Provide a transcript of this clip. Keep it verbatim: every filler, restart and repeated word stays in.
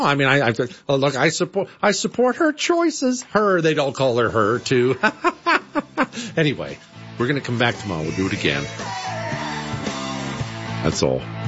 I mean, I, I oh, look, I support, I support her choices. Her, they don't call her her too. Anyway, we're going to come back tomorrow. We'll do it again. That's all.